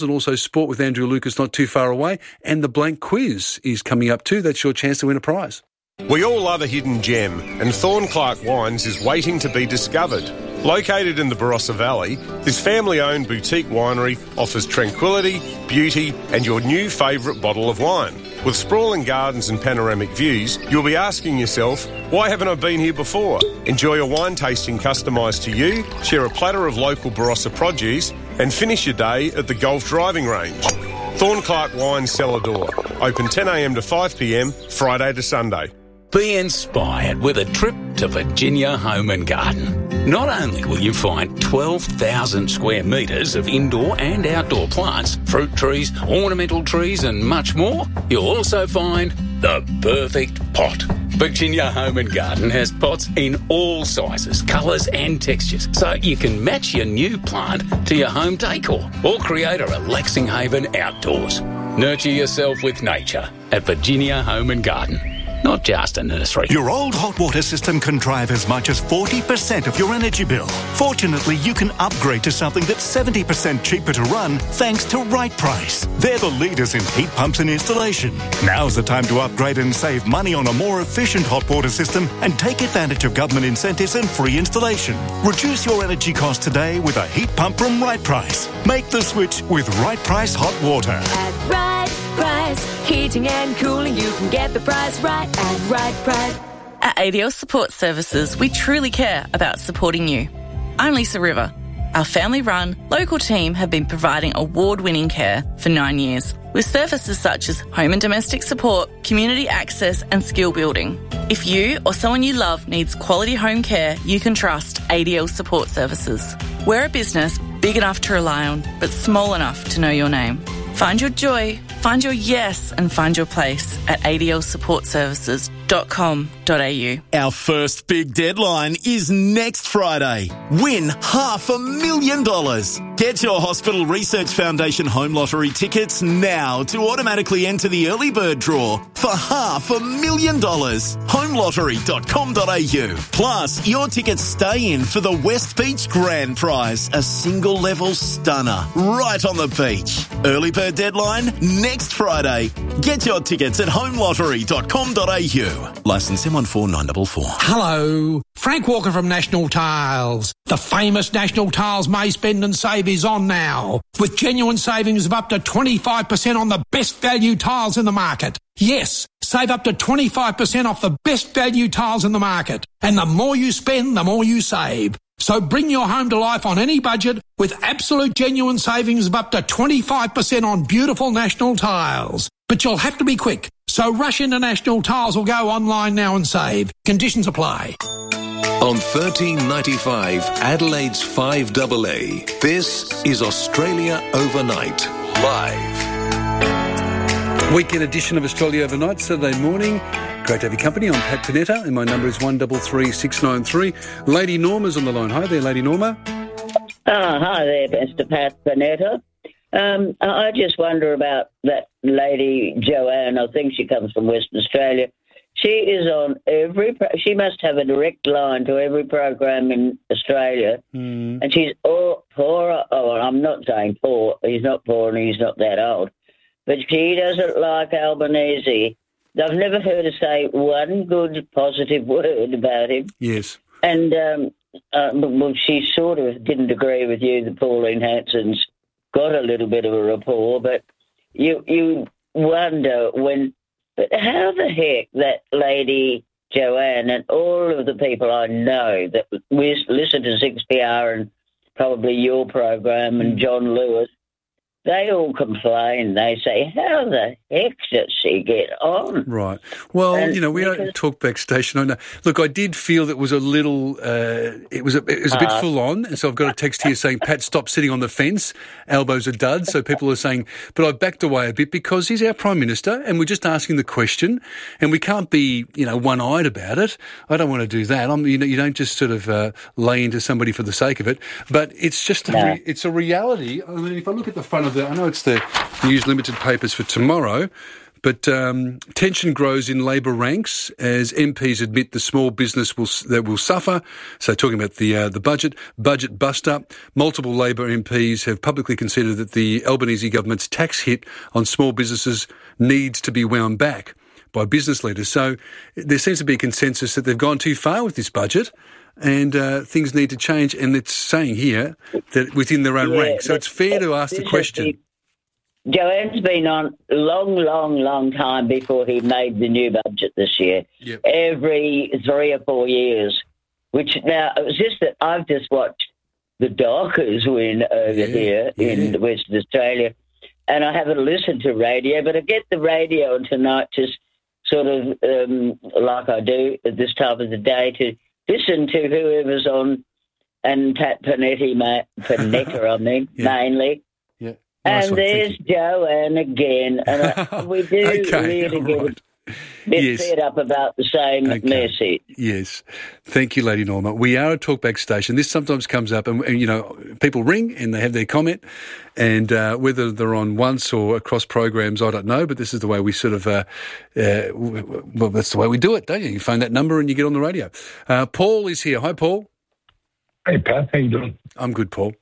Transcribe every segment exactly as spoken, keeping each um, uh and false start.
and also Sport with Andrew Lucas not too far away. And the Blank Quiz is coming up too. That's your chance to win a prize. We all love a hidden gem, and Thornclark Wines is waiting to be discovered. Located in the Barossa Valley, this family-owned boutique winery offers tranquility, beauty, and your new favourite bottle of wine. With sprawling gardens and panoramic views, you'll be asking yourself, why haven't I been here before? Enjoy a wine tasting customised to you, share a platter of local Barossa produce, and finish your day at the golf driving range. Thornclark Wines Cellar Door, open ten a m to five p m, Friday to Sunday. Be inspired with a trip to Virginia Home and Garden. Not only will you find twelve thousand square metres of indoor and outdoor plants, fruit trees, ornamental trees and much more, you'll also find the perfect pot. Virginia Home and Garden has pots in all sizes, colours and textures, so you can match your new plant to your home decor or create a relaxing haven outdoors. Nurture yourself with nature at Virginia Home and Garden. Not just a nursery. Your old hot water system can drive as much as forty percent of your energy bill. Fortunately, you can upgrade to something that's seventy percent cheaper to run thanks to Right Price. They're the leaders in heat pumps and installation. Now's the time to upgrade and save money on a more efficient hot water system and take advantage of government incentives and free installation. Reduce your energy cost today with a heat pump from Right Price. Make the switch with Right Price Hot Water. At Right Price, heating and cooling, you can get the price right at Right Price. At A D L Support Services, we truly care about supporting you. I'm Lisa River. Our family-run, local team have been providing award-winning care for nine years, with services such as home and domestic support, community access and skill building. If you or someone you love needs quality home care, you can trust A D L Support Services. We're a business big enough to rely on, but small enough to know your name. Find your joy, find your yes, and find your place at a d l support services dot com dot a u. Our first big deadline is next Friday. Win half a million dollars. Get your Hospital Research Foundation Home Lottery tickets now to automatically enter the early bird draw for half a million dollars. home lottery dot com dot a u. Plus, your tickets stay in for the West Beach Grand Prize, a single level stunner right on the beach. Early bird deadline next Friday. Get your tickets at home lottery dot com dot a u. Licence M one four nine four four. Hello, Frank Walker from National Tiles. The famous National Tiles May Spend and Save is on now, with genuine savings of up to twenty-five percent on the best value tiles in the market. Yes, save up to twenty-five percent off the best value tiles in the market. And the more you spend, the more you save. So bring your home to life on any budget with absolute genuine savings of up to twenty-five percent on beautiful National Tiles. But you'll have to be quick. So rush into National Tiles or go online now and save. Conditions apply. On thirteen ninety-five, Adelaide's five A A, this is Australia Overnight, live. Weekend edition of Australia Overnight, Saturday morning. Great to have your company. I'm Pat Panetta, and my number is one three three six nine three. Lady Norma's on the line. Hi there, Lady Norma. Oh, hi there, Mister Pat Panetta. Um, I just wonder about that lady Joanne. I think she comes from Western Australia. She is on every... Pro- she must have a direct line to every program in Australia. Mm. And she's all poor. Oh, I'm not saying poor. He's not poor and he's not that old. But she doesn't like Albanese. I've never heard her say one good positive word about him. Yes. And, um, uh, well, she sort of didn't agree with you that Pauline Hanson's got a little bit of a rapport, but you you wonder when... But how the heck that lady Joanne and all of the people I know that we listen to six P R and probably your program and John Lewis, they all complain. They say, how the heck does she get on? Right. Well, and you know, we don't talk backstage. I know. Look, I did feel that it was a little, uh, it was a, it was a bit uh, full on. And so I've got a text here saying, Pat, stop sitting on the fence. Elbows are duds. So people are saying, but I backed away a bit because he's our Prime Minister and we're just asking the question and we can't be, you know, one-eyed about it. I don't want to do that. I'm, you know, you don't just sort of uh, lay into somebody for the sake of it. But it's just, a no. re- it's a reality. I mean, if I look at the front of the, I know it's the News Limited papers for tomorrow, But um, tension grows in Labor ranks as M Ps admit the small business will that will suffer. So talking about the uh, the budget, budget bust-up, multiple Labor M Ps have publicly considered that the Albanese government's tax hit on small businesses needs to be wound back by business leaders. So there seems to be a consensus that they've gone too far with this budget and uh, things need to change. And it's saying here that within their own yeah, ranks. So it's fair to ask the question. Joanne's been on a long, long, long time before he made the new budget this year. Yep. Every three or four years, which now, it was just that I've just watched the Dockers win over yeah, here yeah. in Western Australia, and I haven't listened to radio, but I get the radio on tonight just sort of um, like I do at this time of the day to listen to whoever's on, and Pat Panetti, ma- Panetta, I mean, yeah. mainly. Yeah. Nice and one, there's Joanne again. And I, we do okay, really get right. a bit yes. fed up about the same okay. message. Yes. Thank you, Lady Norma. We are a talkback station. This sometimes comes up and, and you know, people ring and they have their comment and uh, whether they're on once or across programs, I don't know, but this is the way we sort of, uh, uh, well, that's the way we do it, don't you? You phone that number and you get on the radio. Uh, Paul is here. Hi, Paul. Hey, Pat. How you doing? I'm good, Paul.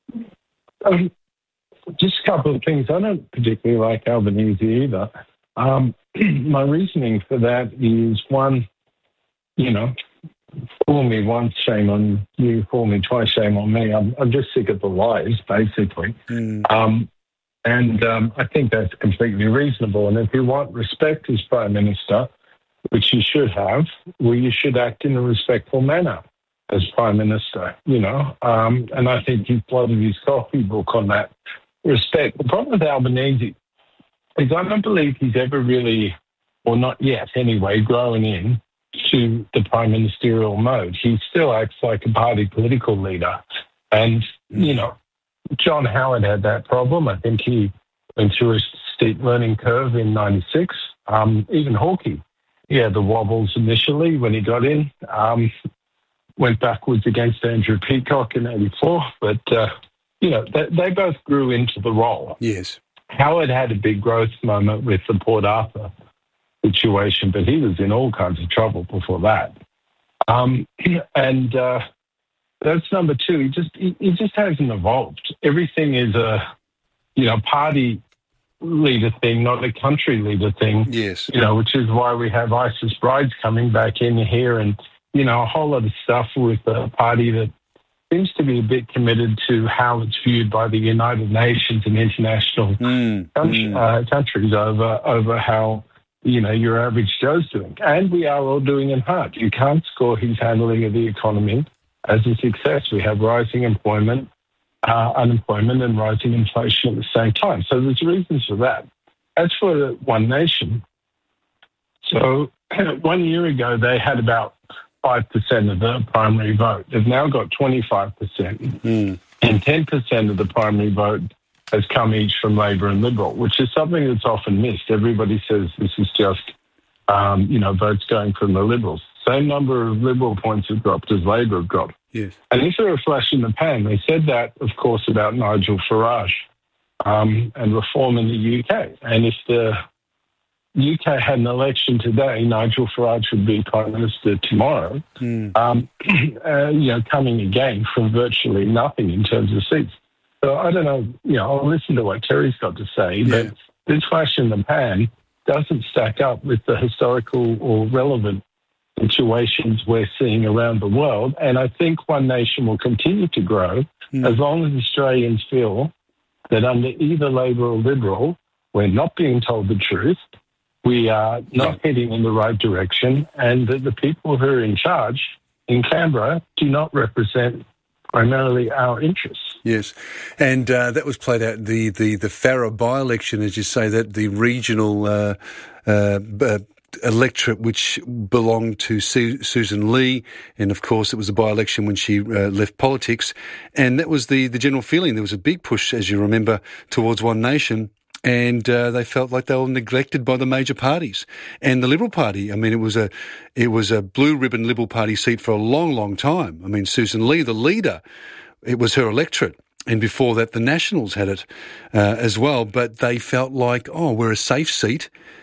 Um, just a couple of things. I don't particularly like Albanese either. Um, my reasoning for that is, one, you know, fool me once, shame on you, fool me twice, shame on me. I'm, I'm just sick of the lies, basically. Mm. Um, and um, I think that's completely reasonable. And if you want respect as Prime Minister, which you should have, well, you should act in a respectful manner as Prime Minister, you know. Um, and I think he's plotted his coffee book on that respect. The problem with Albanese is I don't believe he's ever really, or not yet anyway, grown in to the prime ministerial mode. He still acts like a party political leader. And, you know, John Howard had that problem. I think he went through a steep learning curve in ninety-six. Um, even Hawke, he had the wobbles initially when he got in. Um, went backwards against Andrew Peacock in eighty-four. But, uh, you know, they, they both grew into the role. Yes. Howard had a big growth moment with the Port Arthur situation, but he was in all kinds of trouble before that. Um, and uh, that's number two. He just he, he just hasn't evolved. Everything is a, you know, party leader thing, not a country leader thing. Yes. You know, which is why we have ISIS brides coming back in here and, you know, a whole lot of stuff with a party that seems to be a bit committed to how it's viewed by the United Nations and international mm, country, mm. Uh, countries over over how, you know, your average Joe's doing. And we are all doing in hard. You can't score his handling of the economy as a success. We have rising employment, uh, unemployment and rising inflation at the same time. So there's reasons for that. As for One Nation, so one year ago they had about five percent of the primary vote. They've now got twenty-five percent. Mm. And ten percent of the primary vote has come each from Labor and Liberal, which is something that's often missed. Everybody says this is just, um, you know, votes going from the Liberals. Same number of Liberal points have dropped as Labor have dropped. Yes. And if they're a flash in the pan, they said that, of course, about Nigel Farage um, and reform in the U K. And if the U K had an election today, Nigel Farage would be Prime Minister tomorrow, mm. um, uh, you know, coming again from virtually nothing in terms of seats. So I don't know, you know, I'll listen to what Terry's got to say, yeah. but this flash in the pan doesn't stack up with the historical or relevant situations we're seeing around the world. And I think One Nation will continue to grow mm. as long as Australians feel that under either Labor or Liberal, we're not being told the truth, we are not heading in the right direction, and that the people who are in charge in Canberra do not represent primarily our interests. Yes, and uh, that was played out the the the Farrer by-election, as you say, that the regional uh, uh, uh, electorate which belonged to Su- Susan Lee, and of course it was a by-election when she uh, left politics, and that was the the general feeling. There was a big push, as you remember, towards One Nation. And uh, they felt like they were neglected by the major parties. And the Liberal Party, I mean, it was a it was a blue ribbon Liberal Party seat for a long, long time. I mean, Susan Lee, the leader, it was her electorate. And before that, the Nationals had it uh, as well. But they felt like, oh, we're a safe seat.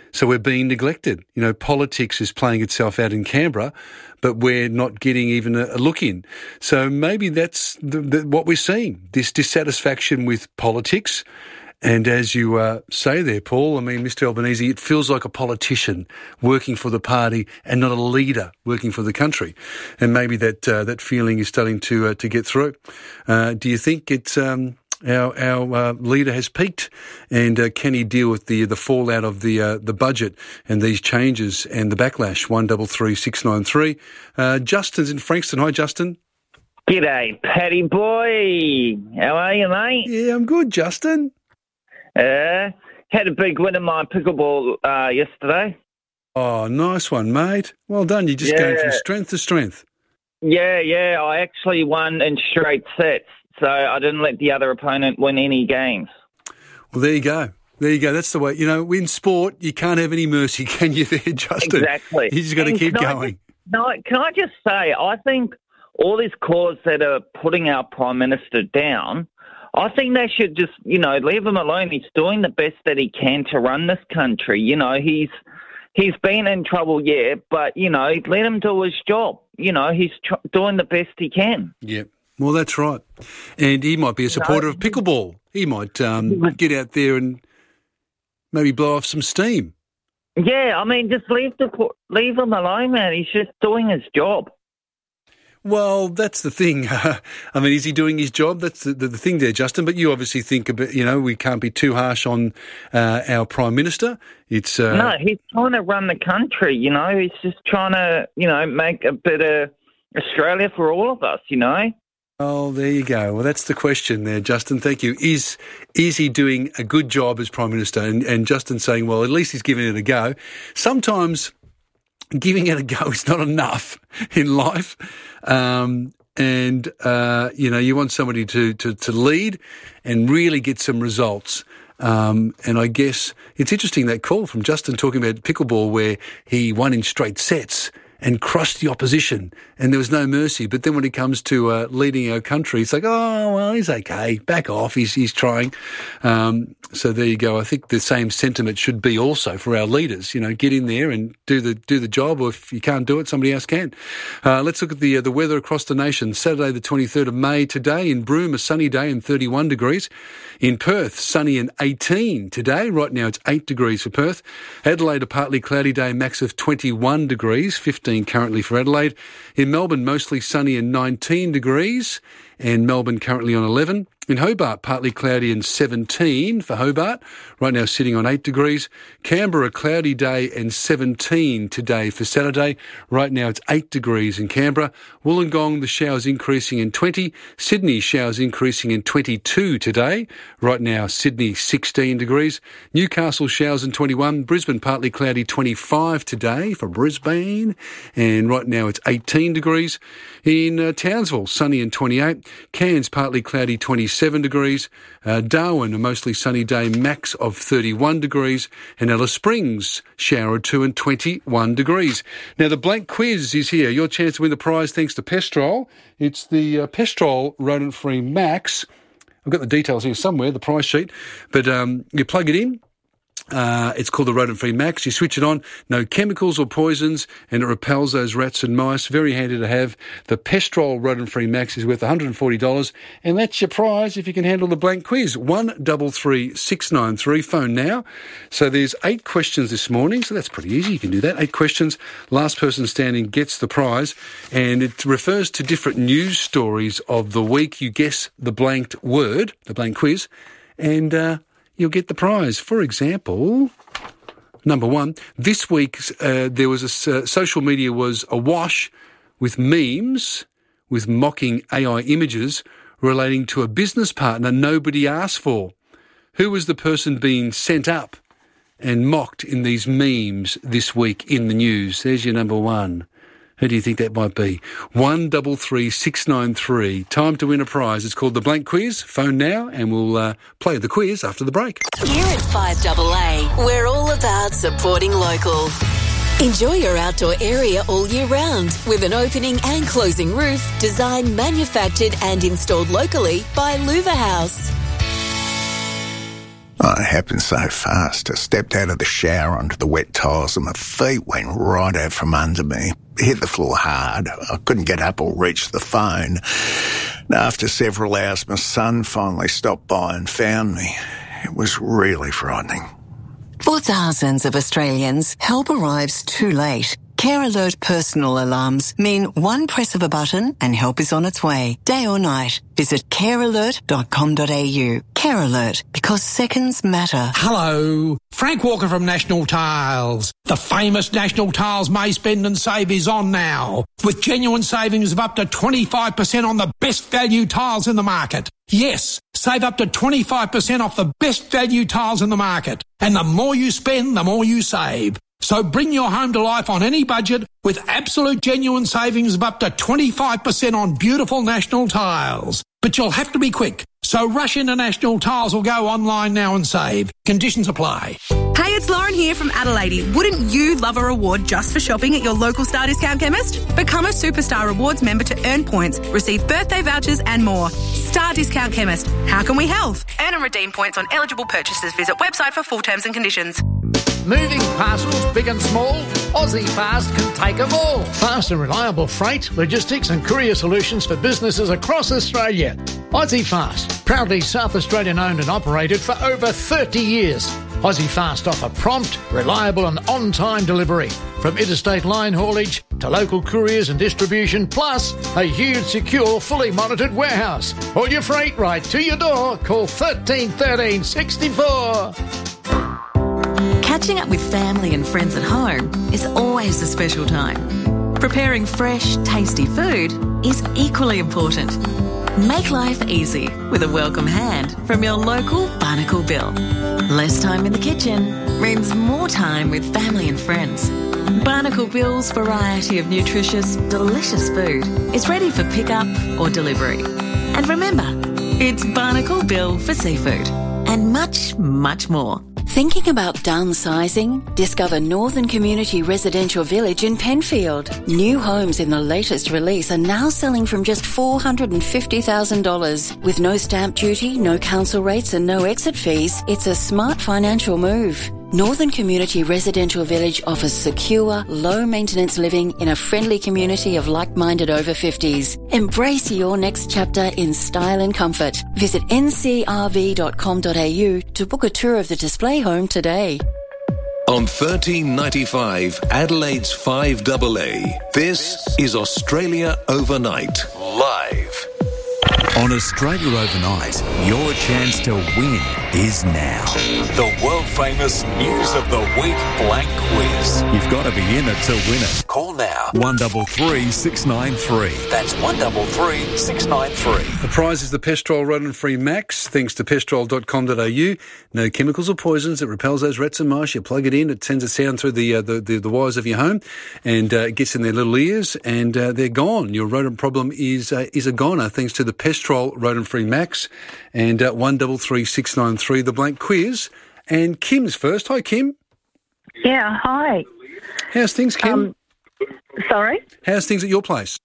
So we're being neglected. You know, politics is playing itself out in Canberra, but we're not getting even a, a look in. So maybe that's the, the, what we're seeing, this dissatisfaction with politics. And as you uh, say there, Paul, I mean, Mister Albanese, it feels like a politician working for the party and not a leader working for the country. And maybe that uh, that feeling is starting to uh, to get through. Uh, do you think it's um, our our uh, leader has peaked, and uh, can he deal with the the fallout of the uh, the budget and these changes and the backlash? One double three six nine three. Uh, Justin's in Frankston. Hi, Justin. G'day, Paddy boy. How are you, mate? Yeah, I'm good, Justin. Uh, had a big win in my pickleball uh, yesterday. Oh, nice one, mate. Well done. You're just yeah. going from strength to strength. Yeah, yeah. I actually won in straight sets, so I didn't let the other opponent win any games. Well, there you go. There you go. That's the way. You know, in sport, you can't have any mercy, can you there, Justin? Exactly. You just got to keep can going. I just, no, can I just say, I think all these cause that are putting our Prime Minister down, I think they should just, you know, leave him alone. He's doing the best that he can to run this country. You know, he's he's been in trouble, yeah, but, you know, let him do his job. You know, he's tr- doing the best he can. Yeah, well, that's right. And he might be a supporter no. of pickleball. He might um, get out there and maybe blow off some steam. Yeah, I mean, just leave the leave him alone, man. He's just doing his job. Well, that's the thing. I mean, is he doing his job? That's the, the, the thing there, Justin. But you obviously think, a bit, you know, we can't be too harsh on uh, our Prime Minister. It's uh... No, he's trying to run the country, you know. He's just trying to, you know, make a better Australia for all of us, you know. Oh, there you go. Well, that's the question there, Justin. Thank you. Is is he doing a good job as Prime Minister? And, and Justin saying, well, at least he's giving it a go. Sometimes giving it a go is not enough in life. Um, and, uh, you know, you want somebody to, to, to lead and really get some results. Um, and I guess it's interesting, that call from Justin talking about pickleball where he won in straight sets and crushed the opposition, and there was no mercy. But then when it comes to uh, leading our country, it's like, oh, well, he's okay. Back off. He's he's trying. Um, so there you go. I think the same sentiment should be also for our leaders. You know, get in there and do the do the job, or if you can't do it, somebody else can. Uh, let's look at the uh, the weather across the nation. Saturday, the twenty-third of May. Today in Broome, a sunny day and thirty-one degrees. In Perth, sunny and eighteen today. Right now, it's eight degrees for Perth. Adelaide, a partly cloudy day, max of twenty-one degrees. fifteen currently for Adelaide. In Melbourne, mostly sunny and nineteen degrees, and Melbourne currently on eleven. In Hobart, partly cloudy and seventeen for Hobart. Right now sitting on eight degrees. Canberra, cloudy day and seventeen today for Saturday. Right now it's eight degrees in Canberra. Wollongong, the showers increasing in twenty. Sydney, showers increasing in twenty-two today. Right now Sydney, sixteen degrees. Newcastle, showers in twenty-one. Brisbane, partly cloudy, twenty-five today for Brisbane. And right now it's eighteen degrees. In uh, Townsville, sunny and twenty-eight. Cairns, partly cloudy, twenty-seven degrees. Uh, Darwin, a mostly sunny day, max of thirty-one degrees. And Alice Springs, shower or two and twenty-one degrees. Now, the blank quiz is here. Your chance to win the prize thanks to Pestrol. It's the uh, Pestrol Rodent-Free Max. I've got the details here somewhere, the price sheet. But um, you plug it in. Uh, it's called the Rodent-Free Max. You switch it on, no chemicals or poisons, and it repels those rats and mice. Very handy to have. The Pestrol Rodent-Free Max is worth one hundred forty dollars, and that's your prize if you can handle the blank quiz. one double three six nine three, phone now. So there's eight questions this morning, so that's pretty easy. You can do that. Eight questions. Last person standing gets the prize, and it refers to different news stories of the week. You guess the blanked word, the blank quiz, and uh, you'll get the prize. For example, number one, this week uh, there was a uh, social media was awash with memes with mocking A I images relating to a business partner nobody asked for. Who was the person being sent up and mocked in these memes this week in the news? There's your number one. Who do you think that might be? one double three six nine three. Time to win a prize. It's called the Blank Quiz. Phone now and we'll uh, play the quiz after the break. Here at five A A, we're all about supporting local. Enjoy your outdoor area all year round with an opening and closing roof designed, manufactured and installed locally by Louver House. Oh, it happened so fast. I stepped out of the shower onto the wet tiles and my feet went right out from under me. Hit the floor hard. I couldn't get up or reach the phone. And after several hours, my son finally stopped by and found me. It was really frightening. For thousands of Australians, help arrives too late. Care Alert personal alarms mean one press of a button and help is on its way, day or night. Visit care alert dot com dot a u. Care Alert, because seconds matter. Hello, Frank Walker from National Tiles. The famous National Tiles May Spend and Save is on now, with genuine savings of up to twenty-five percent on the best value tiles in the market. Yes, save up to twenty-five percent off the best value tiles in the market. And the more you spend, the more you save. So bring your home to life on any budget with absolute genuine savings of up to twenty-five percent on beautiful National Tiles. But you'll have to be quick. So rush into National Tiles or go online now and save. Conditions apply. Hey, it's Lauren here from Adelaide. Wouldn't you love a reward just for shopping at your local Star Discount chemist? Become a Superstar Rewards member to earn points, receive birthday vouchers and more. Star Discount Chemist. How can we help? Earn and redeem points on eligible purchases. Visit website for full terms and conditions. Moving parcels, big and small, Aussie Fast can take them all. Fast and reliable freight, logistics and courier solutions for businesses across Australia. Aussie Fast, proudly South Australian owned and operated for over thirty years. Aussie Fast offer prompt, reliable and on-time delivery. From interstate line haulage to local couriers and distribution, plus a huge, secure, fully monitored warehouse. All your freight right to your door. Call thirteen thirteen sixty-four. Catching up with family and friends at home is always a special time. Preparing fresh, tasty food is equally important. Make life easy with a welcome hand from your local Barnacle Bill. Less time in the kitchen means more time with family and friends. Barnacle Bill's variety of nutritious, delicious food is ready for pickup or delivery. And remember, it's Barnacle Bill for seafood and much, much more. Thinking about downsizing? Discover Northern Community Residential Village in Penfield. New homes in the latest release are now selling from just four hundred fifty thousand dollars. With no stamp duty, no council rates and no exit fees, it's a smart financial move. Northern Community Residential Village offers secure, low-maintenance living in a friendly community of like-minded over fifties. Embrace your next chapter in style and comfort. Visit n c r v dot com dot a u to book a tour of the display home today. On thirteen ninety-five, Adelaide's five A A, this is Australia Overnight, live. On Australia Overnight, your chance to win is now. The world-famous News of the Week Blank Quiz. You've got to be in it to win it. Call now. one three three, six nine three. That's one three three, six nine three. The prize is the Pestrol Rodent-Free Max, thanks to pestrol dot com dot a u. No chemicals or poisons. It repels those rats and mice. You plug it in, it sends a sound through the uh, the, the, the wires of your home, and uh, it gets in their little ears, and uh, they're gone. Your rodent problem is uh, is a goner, thanks to the Pestrol Rodent-Free Max, and uh, one three three, six nine three, the blank quiz. And Kim's first. Hi, Kim. Yeah, hi. How's things, Kim? Um, sorry? How's things at your place?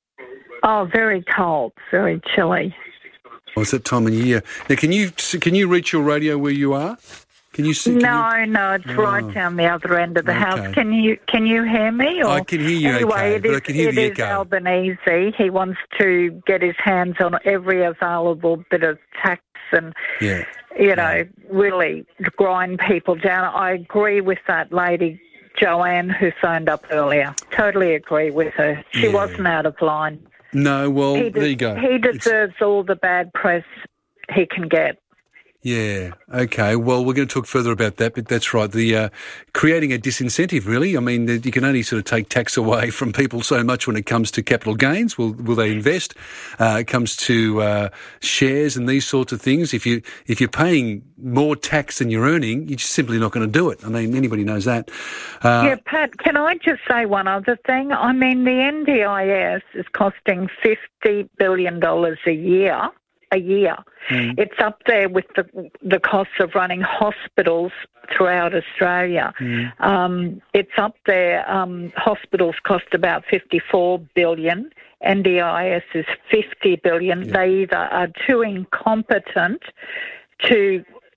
Oh, very cold, very chilly. Oh, it's that time of year. Now, can you can you reach your radio where you are? Can you see? Can no, you... no, it's oh. right down the other end of the okay. house. Can you can you hear me? Or... I can hear you anyway, okay, it but is, I can hear it the is echo. Albanese. He wants to get his hands on every available bit of tax and, yeah. you know, yeah. really grind people down. I agree with that lady, Joanne, who phoned up earlier. Totally agree with her. She yeah. wasn't out of line. No, well, he there you go. He deserves it's... all the bad press he can get. Yeah, okay. Well, we're going to talk further about that, but that's right. The uh, creating a disincentive, really. I mean, you can only sort of take tax away from people so much when it comes to capital gains. Will will they invest? Uh, it comes to uh, shares and these sorts of things. If you if you're paying more tax than you're earning, you're just simply not going to do it. I mean, anybody knows that. Uh, yeah, Pat. Can I just say one other thing? I mean, the N D I S is costing fifty billion dollars a year. A year. Mm. It's up there with the the costs of running hospitals throughout Australia. Mm. Um, it's up there. Um, hospitals cost about fifty-four billion dollars. N D I S is fifty billion dollars. Yeah. They either are too incompetent to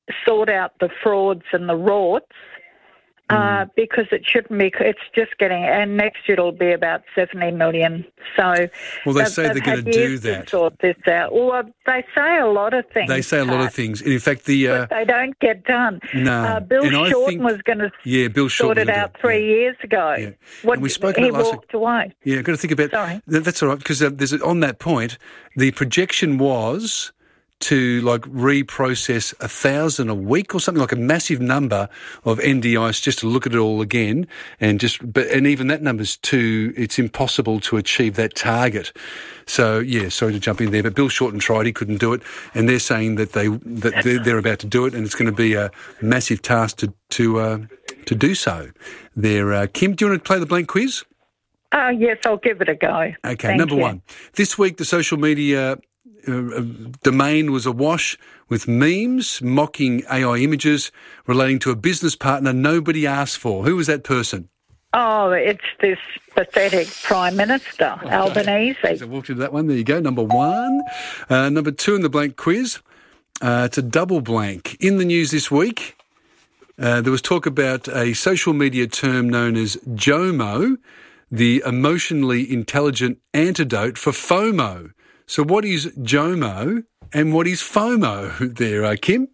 sort out the frauds and the rorts. Uh, mm. Because it shouldn't be, it's just getting, and next year it'll be about seventy million. So, well, they say they're going to do that. To sort this out. Well, they say a lot of things. They say a lot of things. And in fact, the uh, but they don't get done. No, uh, Bill and Shorten think, was going to yeah, Bill sort it out three yeah. years ago. Yeah. What, and we spoke he about last walked week. away. Yeah, I've got to think about. Sorry, that's all right because uh, there's on that point. The projection was to like reprocess a thousand a week or something, like a massive number of N D Is just to look at it all again, and just but and even that number's too. It's impossible to achieve that target. So yeah, sorry to jump in there, but Bill Shorten tried; he couldn't do it, and they're saying that they that they're, they're about to do it, and it's going to be a massive task to to uh, to do so. There, uh, Kim, do you want to play the blank quiz? Oh yes, I'll give it a go. Okay, Thank number you. one. This week, the social media Uh, domain was awash with memes mocking A I images relating to a business partner nobody asked for. Who was that person? Oh, it's this pathetic Prime Minister, oh, Albanese. So walked into that one. There you go. Number one. Uh, number two in the blank quiz. Uh, it's a double blank. In the news this week, uh, there was talk about a social media term known as JOMO, the emotionally intelligent antidote for FOMO. So what is JOMO and what is FOMO there, uh, Kim?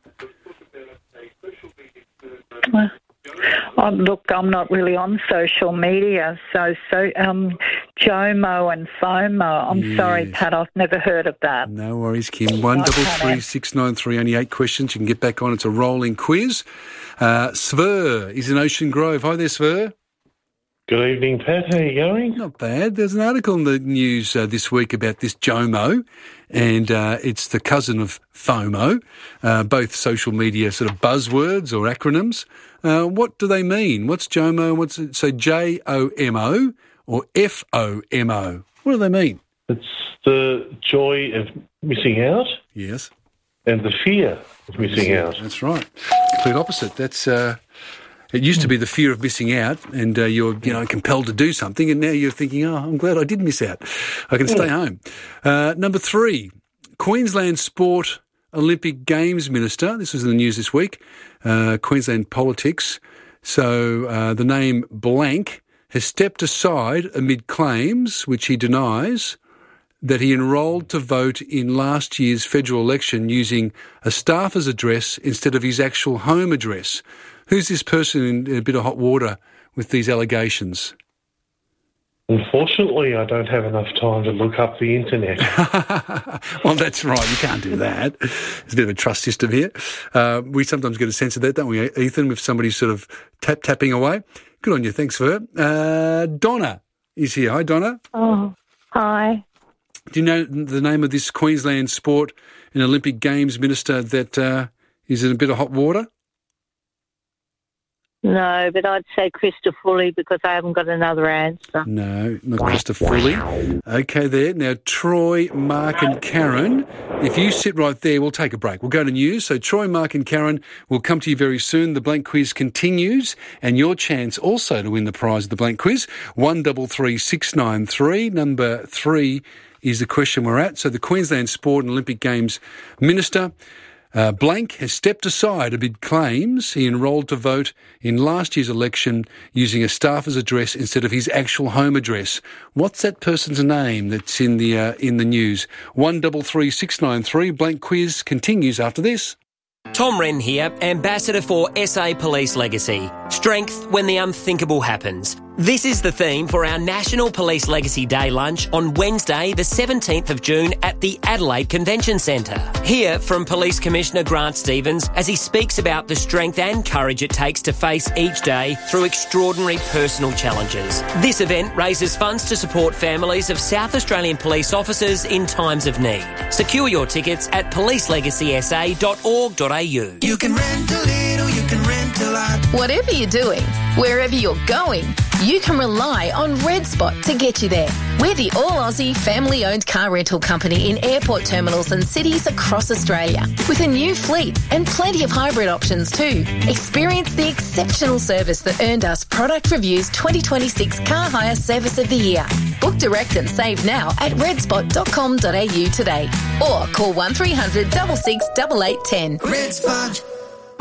Well, oh, look, I'm not really on social media, so so um, JOMO and FOMO. I'm yes. sorry, Pat, I've never heard of that. No worries, Kim. One double three six nine three. Only eight questions. You can get back on. It's a rolling quiz. Uh, Sver is in Ocean Grove. Hi there, Sver. Good evening, Pat. How are you going? Not bad. There's an article in the news uh, this week about this JOMO, and uh, it's the cousin of FOMO, uh, both social media sort of buzzwords or acronyms. Uh, what do they mean? What's JOMO? What's it? So J O M O or F O M O? What do they mean? It's the joy of missing out. Yes. And the fear of missing out. That's right. Complete opposite. That's... Uh, It used to be the fear of missing out, and uh, you're, you know, compelled to do something, and now you're thinking, oh, I'm glad I did miss out. I can stay home. Uh, number three, Queensland Sport Olympic Games Minister, this was in the news this week, uh, Queensland politics. So uh, the name blank has stepped aside amid claims, which he denies, that he enrolled to vote in last year's federal election using a staffer's address instead of his actual home address. Who's this person in a bit of hot water with these allegations? Unfortunately, I don't have enough time to look up the internet. Well, that's right. You can't do that. There's a bit of a trust system here. Uh, we sometimes get a sense of that, don't we, Ethan, if somebody's sort of tap tapping away? Good on you. Thanks for it. Uh, Donna is here. Hi, Donna. Oh, hi. Do you know the name of this Queensland Sport and Olympic Games minister that uh, is in a bit of hot water? No, but I'd say Krista Fully because I haven't got another answer. No, not Krista Fully. Okay, there. Now, Troy, Mark and Karen, if you sit right there, we'll take a break. We'll go to news. So Troy, Mark and Karen will come to you very soon. The blank quiz continues, and your chance also to win the prize of the blank quiz, one double three six nine three. Number three is the question we're at. So the Queensland Sport and Olympic Games Minister, Uh, blank has stepped aside amid claims he enrolled to vote in last year's election using a staffer's address instead of his actual home address. What's that person's name that's in the uh, in the news? One double three six nine three. Blank quiz continues after this. Tom Wren here, Ambassador for S A Police Legacy. Strength when the unthinkable happens. This is the theme for our National Police Legacy Day lunch on Wednesday, the seventeenth of June at the Adelaide Convention Centre. Hear from Police Commissioner Grant Stevens as he speaks about the strength and courage it takes to face each day through extraordinary personal challenges. This event raises funds to support families of South Australian police officers in times of need. Secure your tickets at police legacy s a dot org dot a u. You can rent a little, you can rent a lot. Whatever you're doing, wherever you're going, you can rely on Red Spot to get you there. We're the all-Aussie family-owned car rental company in airport terminals and cities across Australia, with a new fleet and plenty of hybrid options too. Experience the exceptional service that earned us Product Review's twenty twenty-six Car Hire Service of the Year. Book direct and save now at red spot dot com dot a u today, or call one three hundred six six eight eight one zero. Red Spot.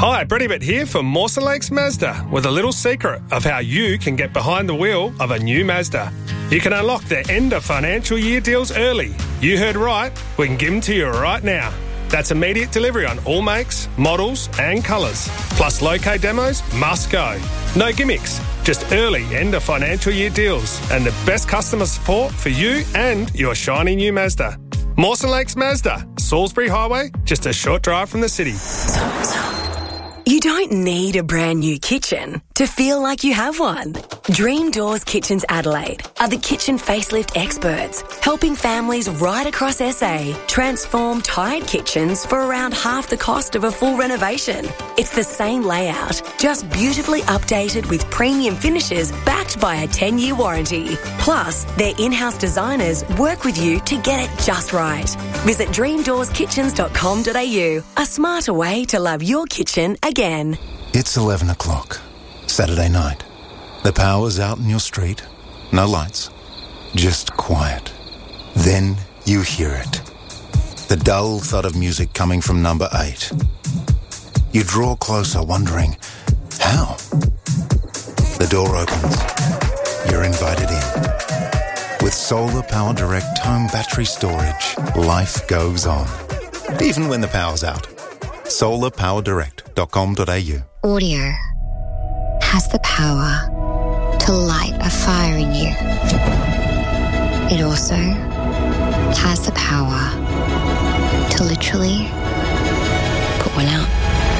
Hi, Brady Bit here from Mawson Lakes Mazda with a little secret of how you can get behind the wheel of a new Mazda. You can unlock their end of financial year deals early. You heard right, we can give them to you right now. That's immediate delivery on all makes, models and colours. Plus low-K demos must go. No gimmicks, just early end of financial year deals and the best customer support for you and your shiny new Mazda. Mawson Lakes Mazda, Salisbury Highway, just a short drive from the city. You don't need a brand new kitchen to feel like you have one. Dream Doors Kitchens Adelaide are the kitchen facelift experts, helping families right across S A transform tired kitchens for around half the cost of a full renovation. It's the same layout, just beautifully updated with premium finishes backed by a ten-year warranty. Plus, their in-house designers work with you to get it just right. Visit dream doors kitchens dot com dot a u, a smarter way to love your kitchen again. It's eleven o'clock, Saturday night. The power's out in your street. No lights. Just quiet. Then you hear it. The dull thud of music coming from number eight. You draw closer, wondering, how? The door opens. You're invited in. With Solar Power Direct home battery storage, life goes on. Even when the power's out. solar power direct dot com dot a u. Audio has the power to light a fire in you. It also has the power to literally put one out.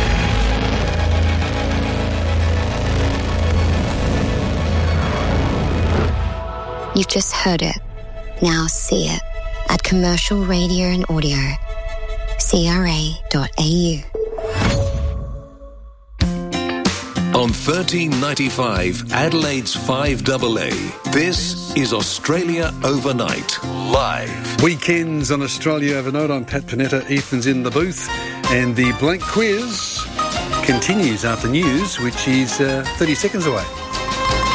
You've just heard it. Now see it at Commercial Radio and Audio, c r a dot a u. On thirteen ninety-five, Adelaide's five double A, this is Australia Overnight, live. Weekends on Australia Overnight. I'm Pat Panetta. Ethan's in the booth. And the blank quiz continues after news, which is uh, thirty seconds away.